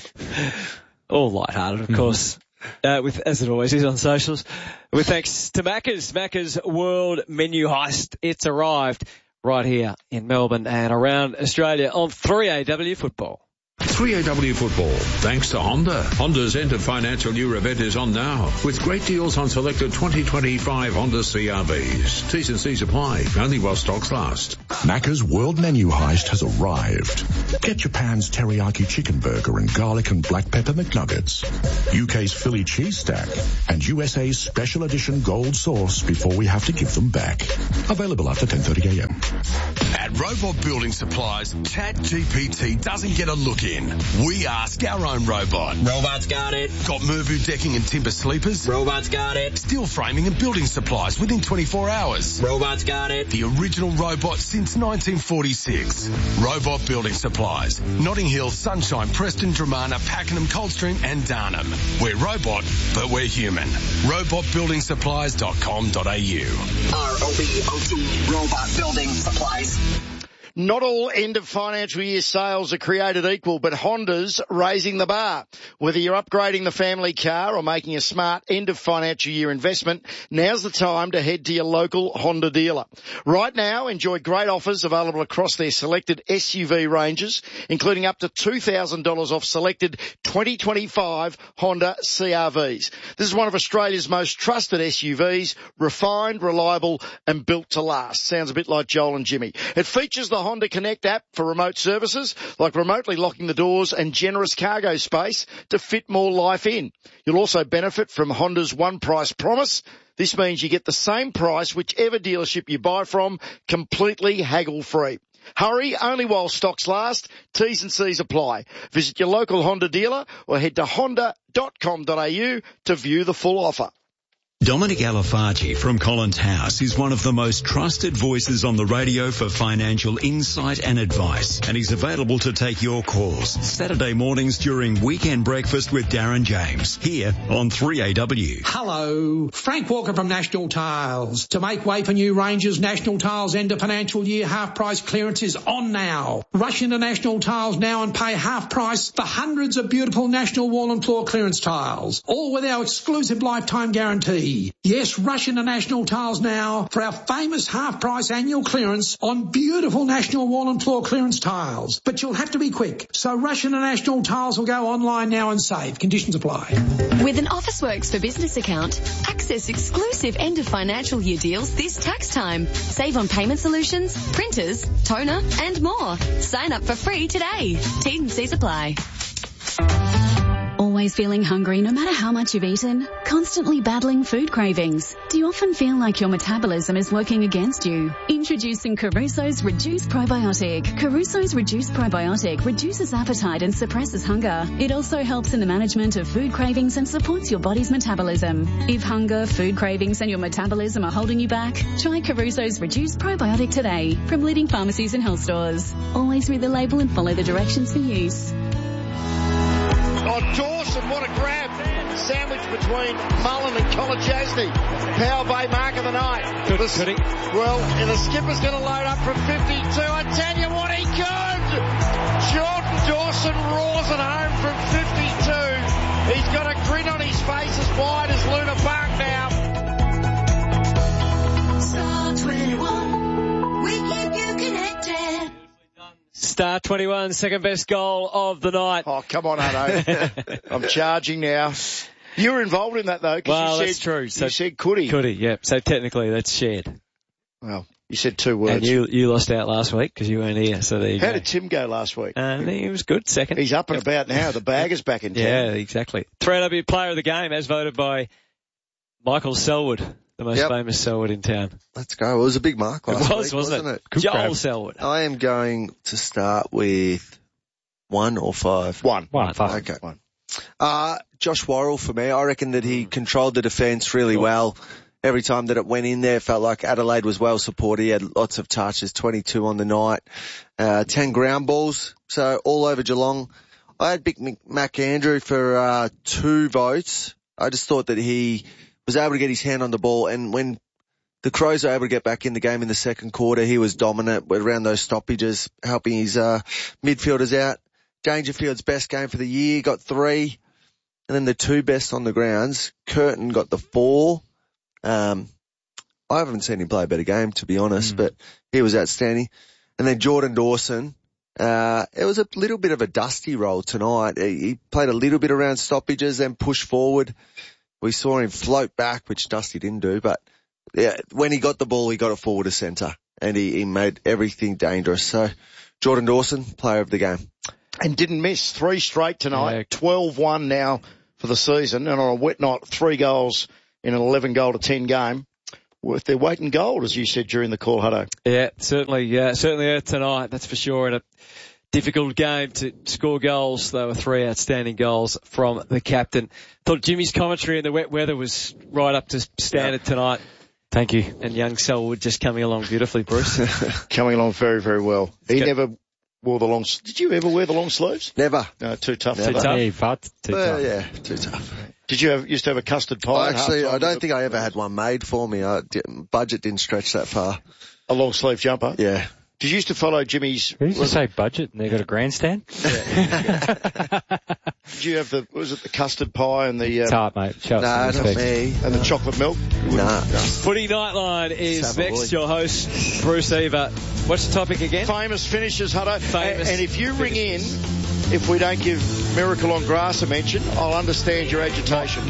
All lighthearted, of course. Uh, with, as it always is on socials. With thanks to Macca's, Macca's World Menu Heist. It's arrived right here in Melbourne and around Australia on three A W Football. three A W Football, thanks to Honda. Honda's end of financial year event is on now, with great deals on selected twenty twenty-five Honda C R Vs. T's and C's apply, only while stocks last. Macca's World Menu Heist has arrived. Get Japan's teriyaki chicken burger and garlic and black pepper McNuggets, U K's Philly cheese stack, and U S A's special edition gold sauce before we have to give them back. Available after ten thirty a.m. At Robot Building Supplies, ChatGPT doesn't get a look in. We ask our own robot. Robot's got it. Got Mervu decking and timber sleepers? Robot's got it. Steel framing and building supplies within twenty-four hours? Robot's got it. The original robot since nineteen forty-six. Robot Building Supplies. Notting Hill, Sunshine, Preston, Dramana, Pakenham, Coldstream and Darnham. We're robot, but we're human. robot building supplies dot com dot a u. R O B O T, Robot Building Supplies. Not all end of financial year sales are created equal, but Honda's raising the bar. Whether you're upgrading the family car or making a smart end of financial year investment, now's the time to head to your local Honda dealer. Right now, enjoy great offers available across their selected S U V ranges, including up to two thousand dollars off selected twenty twenty-five Honda C R Vs. This is one of Australia's most trusted S U Vs, refined, reliable and built to last. Sounds a bit like Joel and Jimmy. It features the Honda Connect app for remote services, like remotely locking the doors and generous cargo space to fit more life in. You'll also benefit from Honda's one price promise. This means you get the same price whichever dealership you buy from, completely haggle free. Hurry, only while stocks last. T's and C's apply. Visit your local Honda dealer or head to honda dot com dot a u to view the full offer. Dominic Alifati from Collins House is one of the most trusted voices on the radio for financial insight and advice, and he's available to take your calls Saturday mornings during Weekend Breakfast with Darren James here on three A W. Hello, Frank Walker from National Tiles. To make way for new ranges, National Tiles end of financial year half price clearance is on now. Rush into National Tiles now and pay half price for hundreds of beautiful National Wall and Floor clearance tiles, all with our exclusive lifetime guarantee. Yes, rush into National Tiles now for our famous half-price annual clearance on beautiful National Wall and Floor clearance tiles. But you'll have to be quick, so rush into National Tiles or go online now and save. Conditions apply. With an Officeworks for Business account, access exclusive end of financial year deals this tax time. Save on payment solutions, printers, toner and more. Sign up for free today. T's and C's apply. Always feeling hungry no matter how much you've eaten? Constantly battling food cravings? Do you often feel like your metabolism is working against you? Introducing Caruso's Reduce Probiotic. Caruso's Reduce Probiotic reduces appetite and suppresses hunger. It also helps in the management of food cravings and supports your body's metabolism. If hunger, food cravings and your metabolism are holding you back, try Caruso's Reduce Probiotic today from leading pharmacies and health stores. Always read the label and follow the directions for use. Oh, Dawson, what a grab. Sandwich between Mullen and Kolachasny. Power Bay mark of the night. Could, could he? Well, and the skipper's going to load up from fifty-two. I tell you what, he could. Jordan Dawson roars it home from fifty-two. He's got a grin on his face as wide as Luna Park now. Star twenty-one, we keep you connected. Star twenty-one, second best goal of the night. Oh, come on, Hutto. I'm charging now. You were involved in that, though. Well, you that's said, true. So you said could he? Could he, yeah. So technically that's shared. Well, you said two words. And you you lost out last week because you weren't here, so there you How go. did Tim go last week? Uh, he was good, second. He's up and about now. The bag is back in town. Yeah, exactly. three A W player of the game as voted by Michael Selwood, the most Yep. famous Selwood in town. Let's go. It was a big mark last It was, week, wasn't wasn't it? it? Joel grab. Selwood. I am going to start with one or five. One. One. Five. Okay. One. Uh, Josh Worrell for me. I reckon that he controlled the defence really well. Every time that it went in there, felt like Adelaide was well supported. He had lots of touches, twenty-two on the night, uh, ten ground balls. So all over Geelong. I had Big McAndrew for, uh, two votes. I just thought that he was able to get his hand on the ball, and when the Crows were able to get back in the game in the second quarter, he was dominant around those stoppages, helping his uh, midfielders out. Dangerfield's best game for the year, got three. And then the two best on the grounds, Curtin got the four. Um, I haven't seen him play a better game, to be honest, mm. but he was outstanding. And then Jordan Dawson, uh, it was a little bit of a dusty role tonight. He, he played a little bit around stoppages, then pushed forward. We saw him float back, which Dusty didn't do, but yeah, when he got the ball, he got it forward to centre, and he, he made everything dangerous. So Jordan Dawson, player of the game. And didn't miss. Three straight tonight. twelve one now for the season. And on a wet night, three goals in an eleven goal to ten game. Worth their weight in gold, as you said during the call, Hutto. Yeah, certainly, yeah, certainly uh, tonight, that's for sure. In a difficult game to score goals. There were three outstanding goals from the captain. Thought Jimmy's commentary in the wet weather was right up to standard tonight. Thank you. And young Selwood just coming along beautifully, Bruce. Coming along very, very well. He Okay. never wore the long, did you ever wear the long sleeves? Never. No, too tough. Never. Too tough. Yeah, but too Well, tough. yeah, too tough. Did you have, used to have a custard pie? Well, at actually, halftime? I don't think I ever had one made for me. I, budget didn't stretch that far. A long sleeve jumper? Yeah. Did you used to follow Jimmy's? Who used to say budget and they got a grandstand? Did you have the, was it the custard pie and the, um, Tart, mate. Show us No, some not respect. me. and the chocolate milk? Nah. Footy Nightline is Savoy. next. Your host, Bruce Eva. What's the topic again? Famous finishes, Hutto. Famous and, and if you ring in, if we don't give Miracle on Grass a mention, I'll understand your agitation.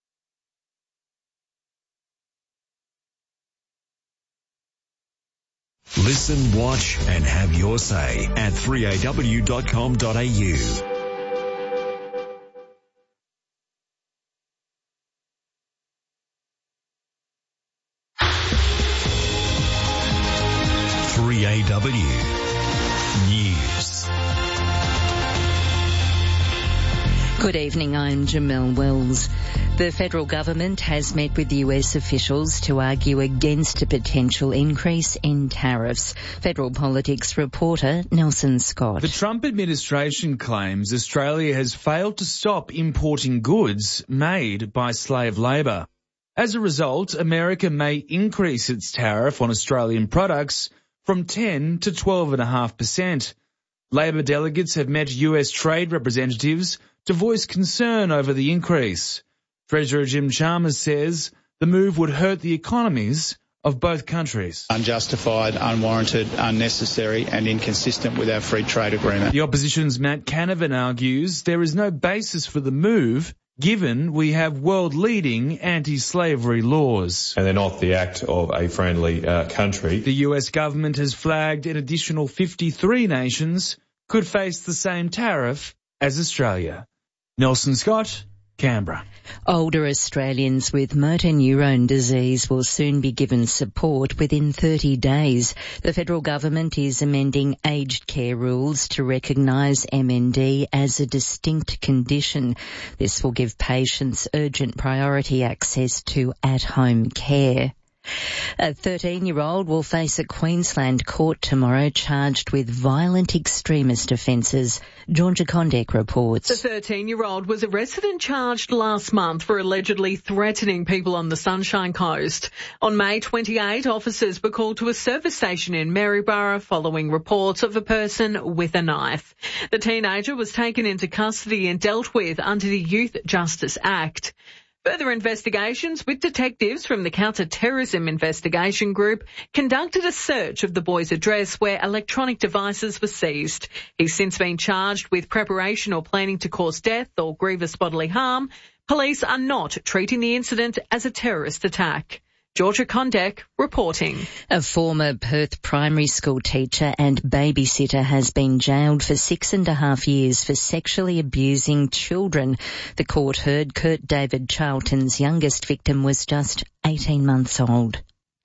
Listen, watch, and have your say at three a w dot com dot a u. three A W News. Good evening, I'm Jamel Wells. The federal government has met with U S officials to argue against a potential increase in tariffs. Federal politics reporter Nelson Scott. The Trump administration claims Australia has failed to stop importing goods made by slave labour. As a result, America may increase its tariff on Australian products from ten to twelve point five percent. Labor delegates have met U S trade representatives to voice concern over the increase. Treasurer Jim Chalmers says the move would hurt the economies of both countries. Unjustified, unwarranted, unnecessary and inconsistent with our free trade agreement. The opposition's Matt Canavan argues there is no basis for the move given we have world-leading anti-slavery laws. And they're not the act of a friendly uh, country. The U S government has flagged an additional fifty-three nations could face the same tariff as Australia. Nelson Scott, Canberra. Older Australians with motor neurone disease will soon be given support within thirty days. The federal government is amending aged care rules to recognise M N D as a distinct condition. This will give patients urgent priority access to at-home care. A thirteen-year-old will face a Queensland court tomorrow charged with violent extremist offences. Georgia Condek reports. The thirteen-year-old was arrested and charged last month for allegedly threatening people on the Sunshine Coast. On May twenty-eighth, officers were called to a service station in Maryborough following reports of a person with a knife. The teenager was taken into custody and dealt with under the Youth Justice Act. Further investigations with detectives from the Counter-Terrorism Investigation Group conducted a search of the boy's address where electronic devices were seized. He's since been charged with preparation or planning to cause death or grievous bodily harm. Police are not treating the incident as a terrorist attack. Georgia Condek reporting. A former Perth primary school teacher and babysitter has been jailed for six and a half years for sexually abusing children. The court heard Kurt David Charlton's youngest victim was just eighteen months old.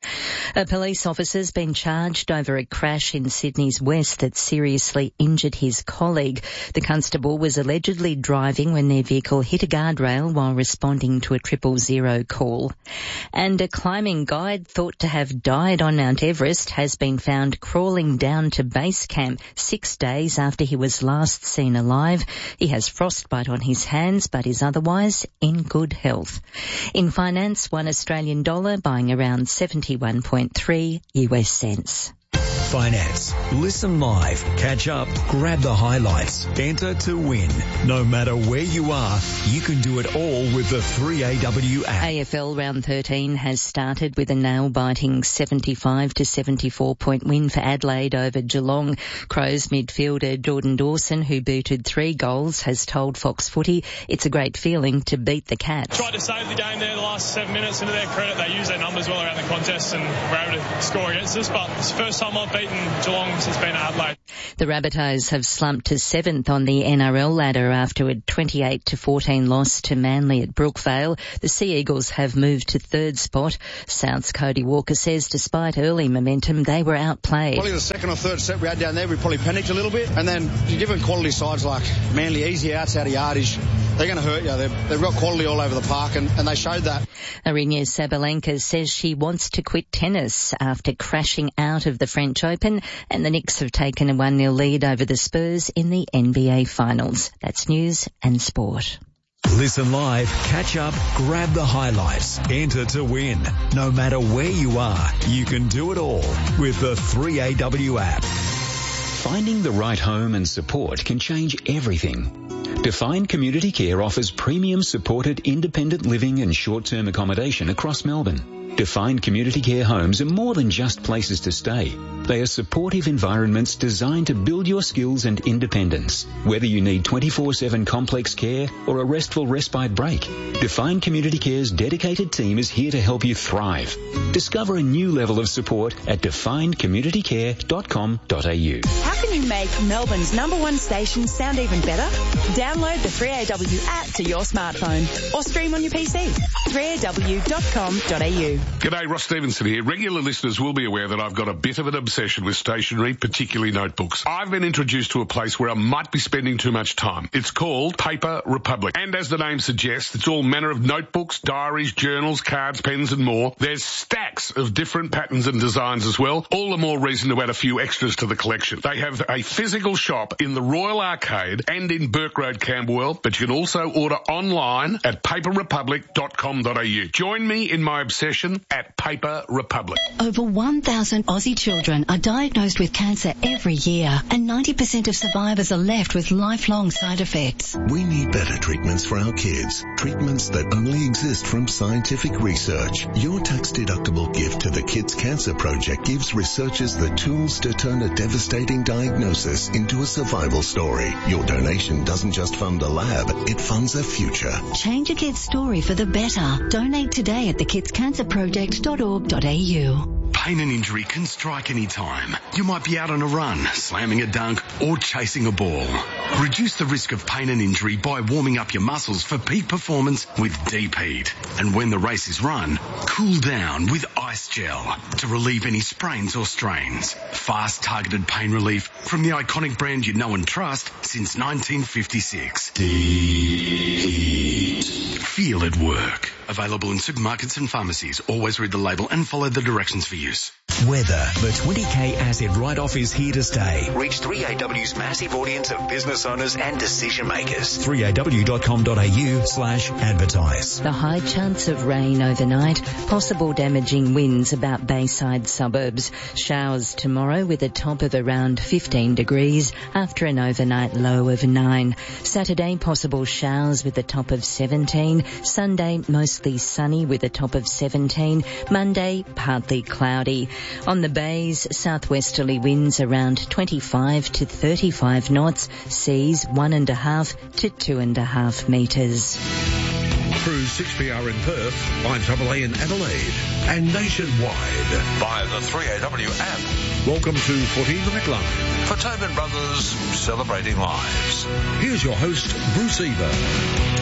A police officer's been charged over a crash in Sydney's west that seriously injured his colleague. The constable was allegedly driving when their vehicle hit a guardrail while responding to a triple zero call. And a climbing guide thought to have died on Mount Everest has been found crawling down to base camp six days after he was last seen alive. He has frostbite on his hands but is otherwise in good health. In finance, one Australian dollar buying around seventy-one point three U S cents. Finance. Listen live, catch up, grab the highlights, enter to win. No matter where you are, you can do it all with the three A W app. A F L round thirteen has started with a nail-biting seventy-five to seventy-four point win for Adelaide over Geelong. Crows midfielder Jordan Dawson, who booted three goals, has told Fox Footy it's a great feeling to beat the Cats. Tried to save the game there the last seven minutes, and to their credit, they used their numbers well around the contest and were able to score against us. But it's the first time I've beaten Geelong since being at Adelaide. The Rabbitohs have slumped to seventh on the N R L ladder after a twenty-eight to fourteen loss to Manly at Brookvale. The Sea Eagles have moved to third spot. South's Cody Walker says despite early momentum, they were outplayed. Probably the second or third set we had down there, we probably panicked a little bit. And then given quality sides like Manly, easy outs out of yardage, they're going to hurt you. They've, they've got quality all over the park, and, and they showed that. Aryna Sabalenka says she wants to quit tennis after crashing out of the French Open, and the Knicks have taken a one nil lead over the Spurs in the N B A Finals. That's news and sport. Listen live, catch up, grab the highlights, enter to win. No matter where you are, you can do it all with the three A W app. Finding the right home and support can change everything. Defined Community Care offers premium supported independent living and short-term accommodation across Melbourne. Defined Community Care homes are more than just places to stay. They are supportive environments designed to build your skills and independence. Whether you need twenty-four seven complex care or a restful respite break, Defined Community Care's dedicated team is here to help you thrive. Discover a new level of support at defined community care dot com dot a u. How can you make Melbourne's number one station sound even better? Download the three A W app to your smartphone or stream on your P C. three A W dot com dot a u. G'day, Ross Stevenson here. Regular listeners will be aware that I've got a bit of an obsession with stationery, particularly notebooks. I've been introduced to a place where I might be spending too much time. It's called Paper Republic. And as the name suggests, it's all manner of notebooks, diaries, journals, cards, pens and more. There's stacks of different patterns and designs as well. All the more reason to add a few extras to the collection. They have a physical shop in the Royal Arcade and in Burke Road, Camberwell, but you can also order online at paper republic dot com dot a u. Join me in my obsession at Paper Republic. Over one thousand Aussie children are diagnosed with cancer every year, and ninety percent of survivors are left with lifelong side effects. We need better treatments for our kids. Treatments that only exist from scientific research. Your tax-deductible gift to the Kids Cancer Project gives researchers the tools to turn a devastating diagnosis into a survival story. Your donation doesn't just fund a lab, it funds a future. Change a kid's story for the better. Donate today at the kids cancer project dot org dot a u. Pain and injury can strike any time. You might be out on a run, slamming a dunk, or chasing a ball. Reduce the risk of pain and injury by warming up your muscles for peak performance with Deep Heat. And when the race is run, cool down with Ice Gel to relieve any sprains or strains. Fast, targeted pain relief from the iconic brand you know and trust since nineteen fifty-six. Deep Heat. Feel it work. Available in supermarkets and pharmacies. Always read the label and follow the directions for use. Weather. The twenty K asset write-off is here to stay. Reach three A W's massive audience of business owners and decision makers. three A W dot com dot a u slash advertise. The high chance of rain overnight. Possible damaging winds about Bayside suburbs. Showers tomorrow with a top of around fifteen degrees after an overnight low of nine. Saturday, possible showers with a top of seventeen. Sunday, mostly sunny with a top of seventeen. Monday, partly cloudy. On the bays, southwesterly winds around twenty-five to thirty-five knots. Seas one and a half to two and a half metres. Cruise six P R in Perth, five A A in Adelaide, and nationwide via the three A W app. Welcome to Footy the McLaren for Tobin Brothers Celebrating Lives. Here's your host, Bruce Eva.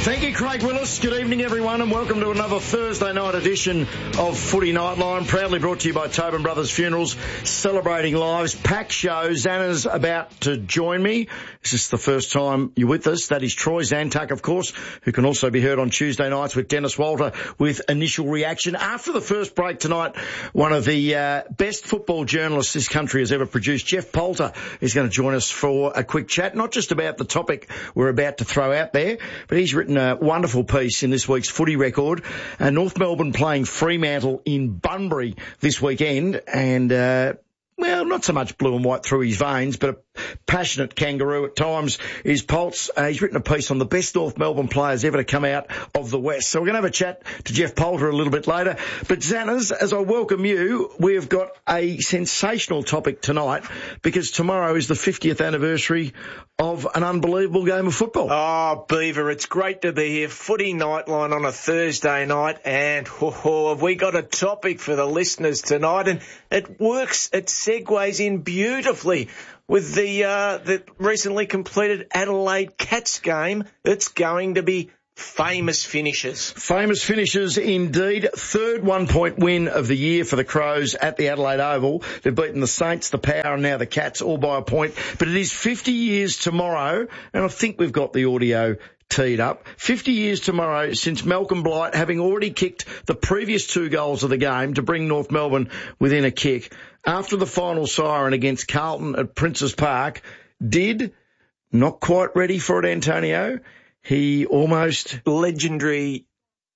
Thank you, Craig Willis. Good evening, everyone, and welcome to another Thursday night edition of Footy Nightline, proudly brought to you by Tobin Brothers Funerals, celebrating lives. Packed show. Xana's about to join me. This is the first time you're with us. That is Troy Zantuck, of course, who can also be heard on Tuesday nights with Dennis Walter with Initial Reaction. After the first break tonight, one of the uh, best football journalists this country has ever produced, Jeff Poulter, is going to join us for a quick chat, not just about the topic we're about to throw out there, but he's written a wonderful piece in this week's Footy Record. Uh, North Melbourne playing Fremantle in Bunbury this weekend, and uh, well, not so much blue and white through his veins, but a passionate kangaroo at times is Pulse. Uh, he's written a piece on the best North Melbourne players ever to come out of the West. So we're going to have a chat to Jeff Poulter a little bit later. But Xanas, as I welcome you, we've got a sensational topic tonight because tomorrow is the fiftieth anniversary of an unbelievable game of football. Oh, Beaver, it's great to be here. Footy Nightline on a Thursday night, and oh, oh, have we got a topic for the listeners tonight? And it works, it segues in beautifully with the uh, the recently completed Adelaide Cats game. It's going to be famous finishes. Famous finishes indeed. Third one-point win of the year for the Crows at the Adelaide Oval. They've beaten the Saints, the Power, and now the Cats all by a point. But it is fifty years tomorrow, and I think we've got the audio teed up. fifty years tomorrow since Malcolm Blight, having already kicked the previous two goals of the game to bring North Melbourne within a kick, after the final siren against Carlton at Princes Park, did, not quite ready for it, Antonio, he almost... Legendary...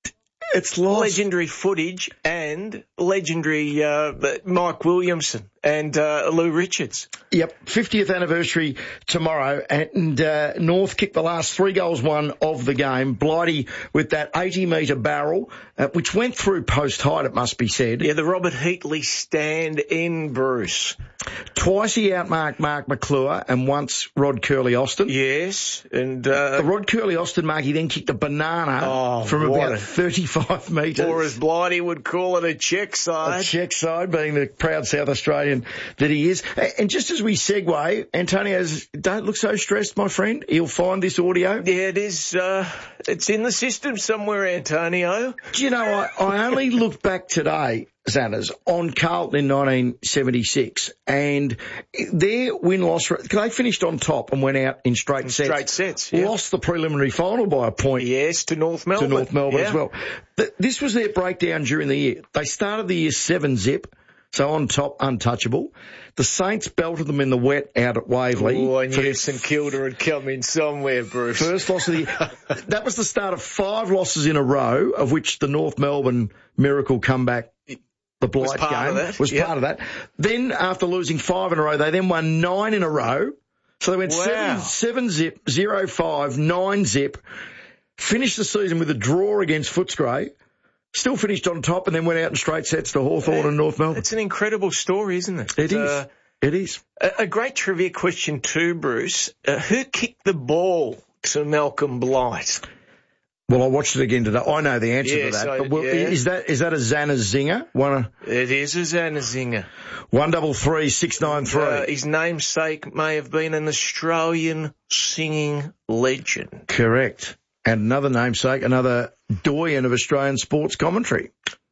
It's lost. Legendary footage and legendary uh, Mike Williamson and uh, Lou Richards. Yep, fiftieth anniversary tomorrow, and uh, North kicked the last three goals won of the game. Blighty with that eighty metre barrel, uh, which went through post height, it must be said. Yeah, the Robert Heatley stand in, Bruce. Twice he outmarked Mark McClure and once Rod Curley-Austin. Yes, and... Uh, the Rod Curley-Austin mark, he then kicked a banana oh, from about a, thirty-five metres. Or as Blighty would call it, a check side. A check side, being the proud South Australian that he is. And just as we segue, Antonio's, don't look so stressed, my friend. He'll find this audio. Yeah, it is. Uh, it's in the system somewhere, Antonio. Do you know, I, I only looked back today, Xanas, on Carlton in nineteen seventy-six, and their win-loss, they finished on top and went out in straight in sets. Straight sets, yeah. Lost the preliminary final by a point. Yes, to North Melbourne. To North Melbourne yeah. as well. But this was their breakdown during the year. They started the year seven zip, so on top, untouchable. The Saints belted them in the wet out at Waverley. Oh, I knew St Kilda had come in somewhere, Bruce. First loss of the year. That was the start of five losses in a row, of which the North Melbourne miracle comeback, the Blight was part game, of that. was yep. part of that. Then, after losing five in a row, they then won nine in a row. So they went wow. seven, seven zip, zero five, nine zip, finished the season with a draw against Footscray, still finished on top, and then went out in straight sets to Hawthorn and North Melbourne. It's an incredible story, isn't it? It is. Uh, it is. A, a great trivia question too, Bruce. Uh, who kicked the ball to Malcolm Blight? Well, I watched it again today. I know the answer yes, to that. I, But well, yeah. is that is that a Xana zinger? One. It is a Xana zinger. One double three six nine three. Uh, his namesake may have been an Australian singing legend. Correct. And another namesake, another doyen of Australian sports commentary.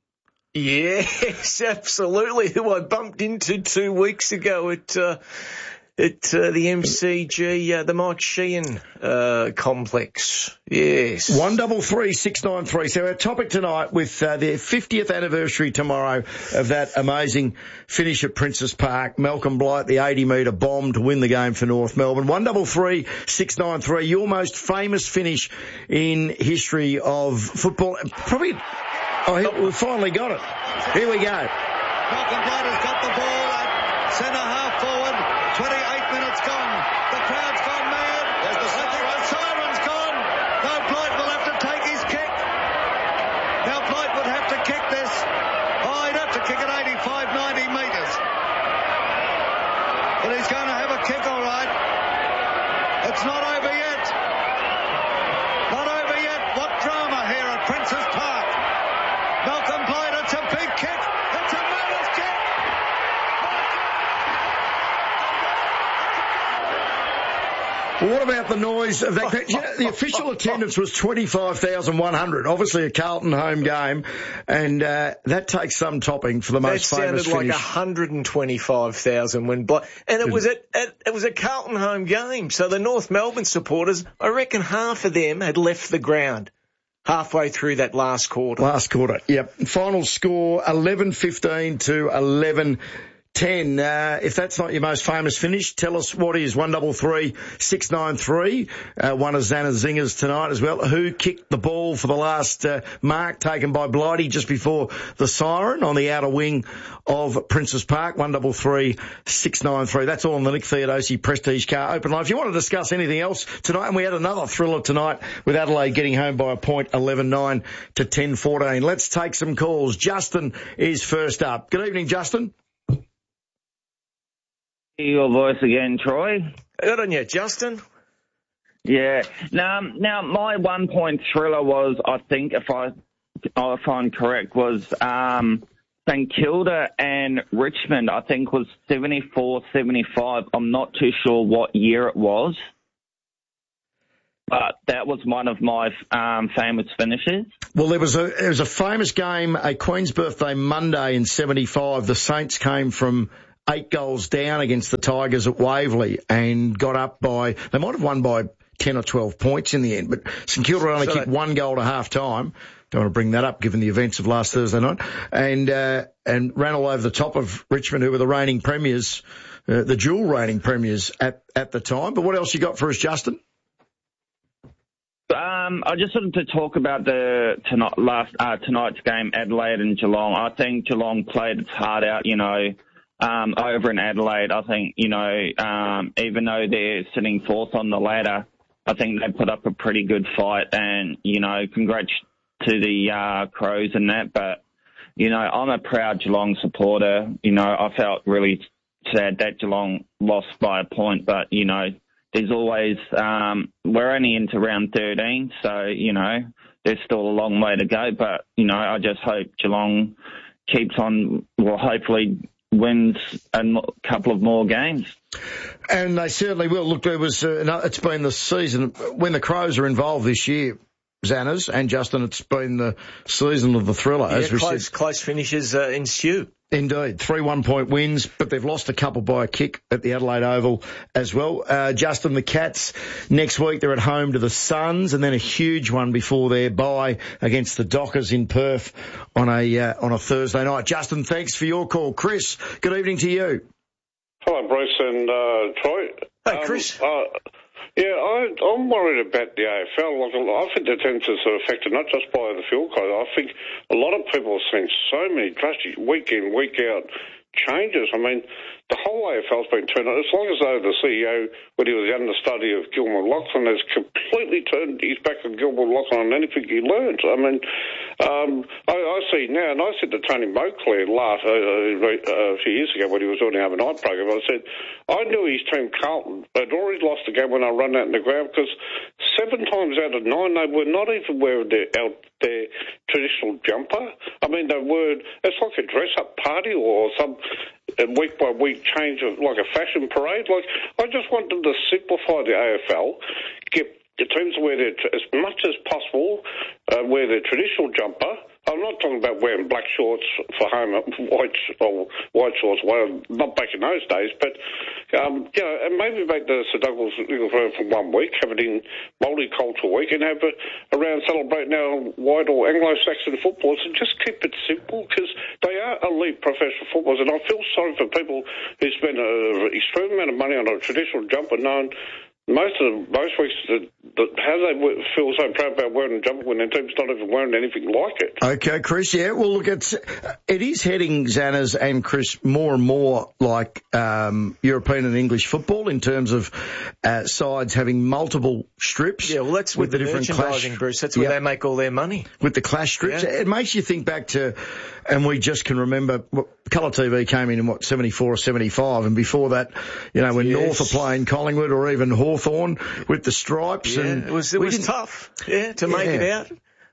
Yes, absolutely. Who I bumped into two weeks ago at uh, at uh, the M C G, uh, the Mike Sheehan uh, complex. Yes. One double three six nine three. So our topic tonight with uh, the fiftieth anniversary tomorrow of that amazing finish at Princes Park. Malcolm Blight, the eighty metre bomb to win the game for North Melbourne. One double three six nine three. Your most famous finish in history of football. Probably. Oh, we finally got it. Here we go. Malcolm Blight has got the ball at centre half forward. twenty-eight minutes gone. The crowd's gone mad. There's the I think the siren's gone. Now Blight will have to take his kick. Now Blight would have to kick this. Oh, he'd have to kick it eighty-five, ninety metres. But he's going to have a kick, all right. It's not over yet. Not over yet. What drama here at Princes Park. Malcolm Blight, it's a big kick. It's a murderous kick. Well, what about the noise of that? You know, the official attendance was twenty-five thousand one hundred. Obviously a Carlton home game, and uh, that takes some topping for the most that famous sounded like finish. one hundred twenty-five thousand when, Bla- and it was a, it was a Carlton home game. So the North Melbourne supporters, I reckon half of them had left the ground halfway through that last quarter. Last quarter, yep. Final score eleven fifteen to eleven ten. Uh, if that's not your most famous finish, tell us what is. one double three six nine three. Uh, one of Xana's zingers tonight as well. Who kicked the ball for the last uh, mark taken by Blighty just before the siren on the outer wing of Princes Park? one double three six nine three. That's all on the Nick Theodosi Prestige Car Open Line. If you want to discuss anything else tonight, and we had another thriller tonight with Adelaide getting home by a point, eleven nine to ten fourteen. Let's take some calls. Justin is first up. Good evening, Justin. Your voice again, Troy. Good on you, Justin. Yeah. Now, now my one point thriller was, I think, if I if I'm correct, was um, St Kilda and Richmond. I think was seventy-four seventy-five. I'm not too sure what year it was, but that was one of my um, famous finishes. Well, there was a there was a famous game, a Queen's Birthday Monday in seventy-five. The Saints came from eight goals down against the Tigers at Waverley and got up by, they might have won by ten or twelve points in the end, but St Kilda only so kicked one goal to half time. Don't want to bring that up given the events of last Thursday night. And, uh, and ran all over the top of Richmond, who were the reigning premiers, uh, the dual reigning premiers at, at the time. But what else you got for us, Justin? Um, I just wanted to talk about the tonight, last, uh, tonight's game, Adelaide and Geelong. I think Geelong played its heart out, you know, Um, over in Adelaide. I think, you know, um, even though they're sitting fourth on the ladder, I think they put up a pretty good fight, and, you know, congrats to the, uh, Crows and that, but, you know, I'm a proud Geelong supporter. You know, I felt really sad that Geelong lost by a point, but, you know, there's always, um, we're only into round thirteen, so, you know, there's still a long way to go, but, you know, I just hope Geelong keeps on, well, hopefully wins a couple of more games. And they certainly will. Look, there was, uh, it's been the season, when the Crows are involved this year, Xanas and Justin, it's been the season of the thriller, yeah, as we close, said. Close finishes uh, ensue. Indeed. Three one-point wins, but they've lost a couple by a kick at the Adelaide Oval as well. Uh, Justin, the Cats, next week they're at home to the Suns, and then a huge one before their bye against the Dockers in Perth on a uh, on a Thursday night. Justin, thanks for your call. Chris, good evening to you. Hello, Bruce and uh, Troy. Hey, Chris. Um, uh, Yeah, I, I'm worried about the A F L. Like, I think the attendance are affected not just by the field code. I think a lot of people have seen so many drastic week in, week out changes. I mean, the whole A F L's been turned on. As long as though the C E O, when he was the understudy of Gilmore Lachlan, has completely turned his back on Gilmore Lachlan on anything he learned. I mean, um, I, I see now, and I said to Tony Beauclair last, uh, uh, a few years ago when he was doing the overnight program, I said, I knew his team, Carlton, had already lost the game when I run out in the ground because seven times out of nine they were not even wearing their, their traditional jumper. I mean, they were, it's like a dress-up party or some week-by-week change of like a fashion parade. Like, I just wanted to simplify the A F L, get the teams wear their, as much as possible, uh, wear their traditional jumper. I'm not talking about wearing black shorts for home, white or white shorts, well, not back in those days, but, um, you know, and maybe make the Sir Douglas Legal Firm for one week, have it in Multicultural Week, and have it around celebrating our white or Anglo-Saxon footballers, and just keep it simple, because they are elite professional footballers, and I feel sorry for people who spend an extreme amount of money on a traditional jumper, knowing most of most weeks, the, the, how they feel so proud about wearing a jumper when their team's not even wearing anything like it. Okay, Chris, yeah, well, look, it's, it is heading, Xanas and Chris, more and more like um, European and English football in terms of uh, sides having multiple strips. Yeah, well, that's with, with the, the different merchandising, clash. Bruce. That's where yep. they make all their money. With the clash strips. Yeah. It makes you think back to, and we just can remember, what, Colour T V came in in, what, seventy-four or seventy-five, and before that, you know, when yes. North are playing Collingwood or even Hawthorn with the stripes. Yeah, and it was, it was tough, yeah, to make yeah. it out.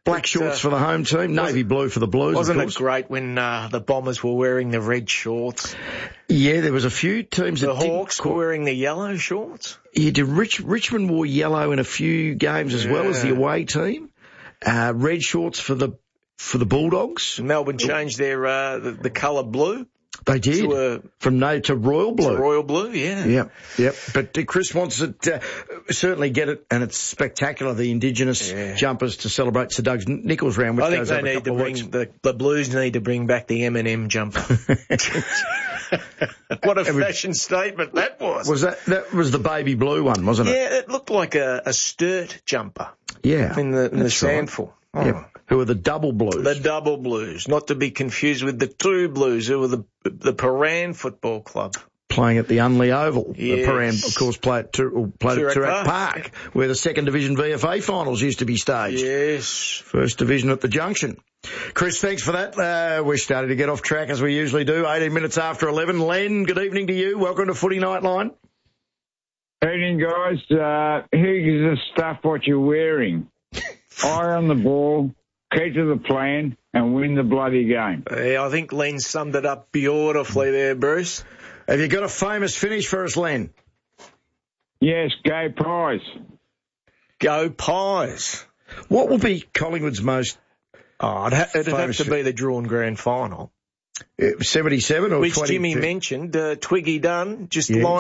Black shorts uh, for the home team, navy blue for the Blues. Wasn't it great when uh, the Bombers were wearing the red shorts? Yeah, there was a few teams the that The Hawks were wearing the yellow shorts. Yeah, did Rich, Richmond wore yellow in a few games as yeah. well as the away team. Uh, red shorts for the for the Bulldogs. Melbourne changed their uh, the, the colour blue. They did. To, uh, From no to royal blue. To royal blue, yeah. Yep, yep. But uh, Chris wants it, uh, certainly get it, and it's spectacular, the Indigenous yeah. jumpers to celebrate Sir Doug's Nichols round, which I think goes they over need a couple to bring, of weeks. the, the Blues need to bring back the M and M jumper. What a fashion statement that was. Was that, that was the baby blue one, wasn't it? Yeah, it looked like a, a Sturt jumper. Yeah. In the, in the Sandful. Right. Oh. Yep. Who are the double blues? The double blues, not to be confused with the two blues, who are the the Paran Football Club. Playing at the Unley Oval. Yes. The Paran, of course, play at, Tur- played Turak at Turak Park, Park where the second division V F A finals used to be staged. Yes. First division at the Junction. Chris, thanks for that. Uh, we're starting to get off track as we usually do. eighteen minutes after eleven. Len, good evening to you. Welcome to Footy Nightline. Evening, guys. Uh, who gives a stuff what you're wearing? Eye on the ball, keep to the plan, and win the bloody game. Yeah, I think Len summed it up beautifully there, Bruce. Have you got a famous finish for us, Len? Yes, go Pies. Go Pies. What will be Collingwood's most... Oh, it'd, ha- it'd have to be the drawn grand final. seventy-seven or Which twenty-two? Jimmy mentioned, uh, Twiggy Dunn, just yeah. line